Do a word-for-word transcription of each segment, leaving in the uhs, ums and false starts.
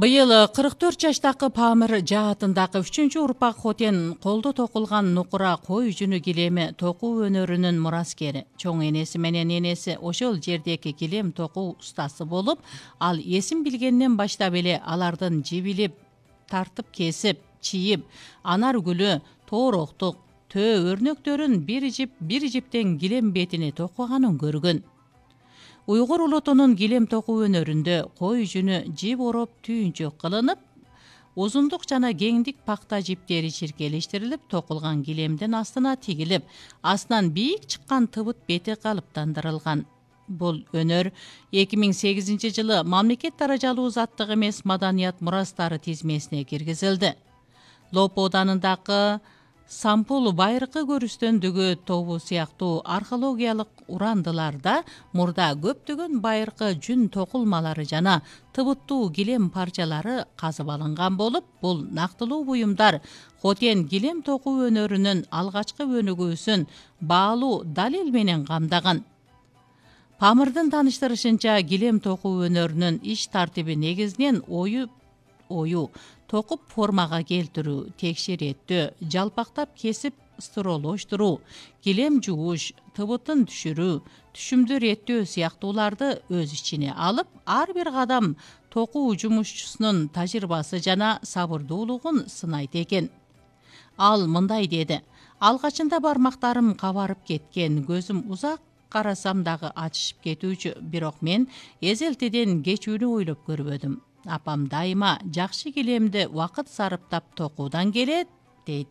Быйыл кырк төрт жаштагы Памир жаатындагы үчүнчү урпак Хотен колдо токулган нукура кой жүнү килеми токуу өнөрүнүн мураскери. Чоң энеси менен энеси ошол жердеги килем токуу устасы болуп, ал эсин билгенден баштап эле алардын жибилип, тартып кесип, чийип, анар гүлү, тоороктук, төө өрнөктөрүн бир жип бир жиптен килем бетине токуганын көргөн. Уйгур улутунун килем токуу өнөрүндө кой жүнү жип ороп түйүнчөк кылынып, узундук жана кеңдик пакта жиптери чиркелештирилип, токулган килемдин астына тигилип, астынан бийик чыккан тыбыт бети калыптандырылган. Бул өнөр эки миң сегизинчи жылы мамлекет даражалуу заттык эмес маданият мурастары тизмесине киргизилди. Лоп Оданындагы Сампул байыркы көрүстөндүгү тобу сыяктуу археологиялык урандыларда мурда көптөгөн байыркы жүн токулмалары жана тыбыттуу килем парчалары казып алынган болуп, бул нактылуу буюмдар Хотен килем токуу өнөрүнүн алгачкы өнүгүүсүн баалуу далил менен камдаган. Памирдин тааныштырышынча, килем токуу өнөрүнүн иш тартиби негизинен ою ою токуп формага келтирүү, текшереттөө, жалпактап кесип стыролоштуруу, килем жууш, тыбытын түшүрүү, түшүмдү реттөө сыяктууларды өз ичине алып, ар бир кадам токуу жумушчусунун тажрыйбасы жана сабырдуулугун сынайт экен. Ал мындай деди: алгачында бармактарым кабарып кеткен, көзүм узак карасам дагы ачышып кетүүчү, бирок мен эзелтеден кечүүнү ойлоп көрбөдүм. Апам дайыма жакшы килемди убакыт сарыптап токуудан келет, дейт.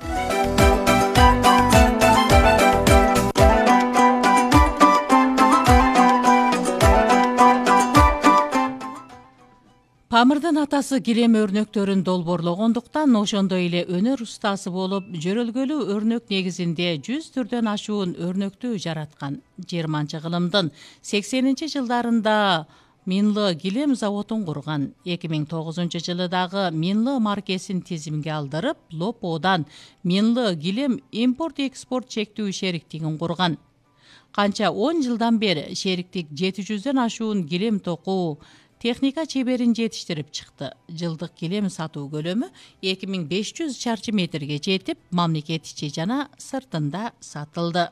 Памирдин атасы килем өрнөктөрүн долборлогондуктан, ошондой эле өнөр устасы болуп, жөрөлгөлүү өрнөк негизинде жүз түрдөн ашуун өрнөктү жараткан. жыйырманчы кылымдын сексенинчи жылдарында Минлы килем заводун курган. эки миң тогузунчу жылы дагы Минлы маркесин тизимге алдырып, Лоп Одан Минлы килем импорт-экспорт чектүү шериктигин курган. Канча он жылдан бери шериктик жети жүздөн ашуун килем токуу техника чеберин жетиштирип чыкты. Жылдык килем сатуу көлөмү эки миң беш жүз чарчы метрге жетип, мамлекет ичи жана сыртында сатылды.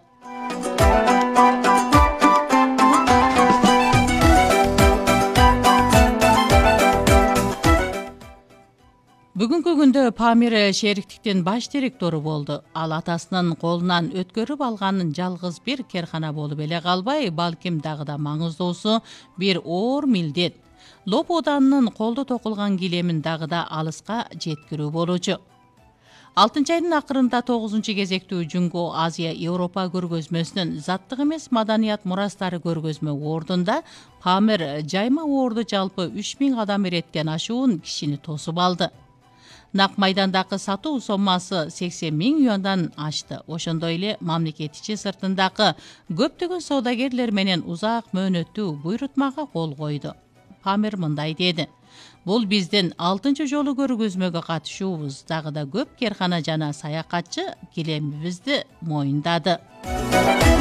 Бүгүнкү күндө Памир шериктиктин баш директору болду. Ал атасынын колунан өткөрүп алганын жалгыз бир керкана болуп эле калбай, балким дагы да маңыздуусу бир оор милдет. Лоп Оданынын колдо токулган килемин дагы да алыска жеткирүү болчу. алтынчы айдын акырында тогузунчу кезектүү Жүнгө Азия Европа көргөзмөсүнүн заттык эмес маданият мурастары көргөзмө ордунда Памир жайма орду жалпы үч миң адам иреттен ашуун кишини тосуп алды. Нак майдандагы сатуу соммасы сексен миң юандан ашты. Ошондой эле мамлекет ичи сыртындагы көптөгөн соодагерлер менен узак мөөнөттүү буйрутмага кол койду. Памир мындай деди: бул биздин алтынчы жолу көргөзмөгө катышуубуз, дагы да көп керкана жана саякатчы килемибизди моюндады.